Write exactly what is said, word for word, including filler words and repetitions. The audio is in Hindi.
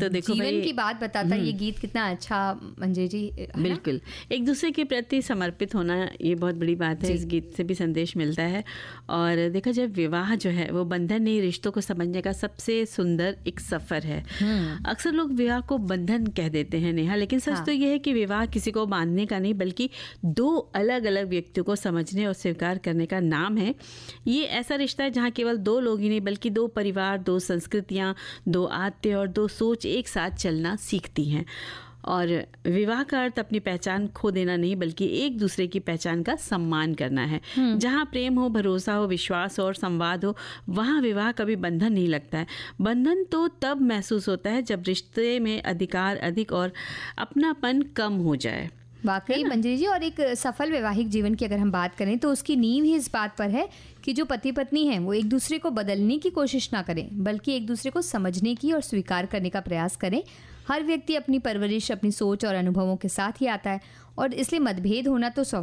तो देखो जीवन भाई, की बात बताता है ये गीत कितना अच्छा मंजरी जी, है ना? बिल्कुल एक दूसरे के प्रति समर्पित होना ये बहुत बड़ी बात है। इस गीत से भी संदेश मिलता है। और देखा जाए विवाह जो है वो बंधन नहीं, रिश्तों को समझने का सबसे सुंदर एक सफर है। अक्सर लोग विवाह को बंधन कह देते हैं नेहा, लेकिन सच हाँ। तो ये है कि विवाह किसी को बांधने का नहीं बल्कि दो अलग अलग व्यक्तियों को समझने और स्वीकार करने का नाम है। ये ऐसा रिश्ता है जहाँ केवल दो लोग ही नहीं बल्कि दो परिवार, दो संस्कृतियाँ, दो आत्ते और दो सोच एक साथ चलना सीखती हैं। और विवाह का अर्थ अपनी पहचान खो देना नहीं बल्कि एक दूसरे की पहचान का सम्मान करना है। जहाँ प्रेम हो, भरोसा हो, विश्वास हो और संवाद हो, वहाँ विवाह कभी बंधन नहीं लगता है। बंधन तो तब महसूस होता है जब रिश्ते में अधिकार अधिक और अपनापन कम हो जाए। वाकई मंजरी जी, और एक सफल वैवाहिक जीवन की अगर हम बात करें तो उसकी नींव ही इस बात पर है कि जो पति पत्नी हैं वो एक दूसरे को बदलने की कोशिश ना करें बल्कि एक दूसरे को समझने की और स्वीकार करने का प्रयास करें। हर व्यक्ति अपनी परवरिश, अपनी सोच और अनुभवों के साथ ही आता है और इसलिए मतभेद होना तो